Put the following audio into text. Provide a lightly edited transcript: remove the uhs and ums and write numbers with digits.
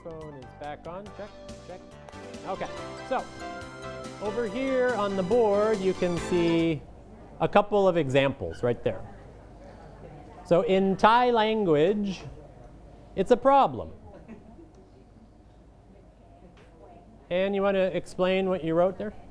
microphone is back on. Check, check. Okay, so over here on the board, you can see a couple of examples right there. So in Thai language, it's a problem. And you want to explain what you wrote there?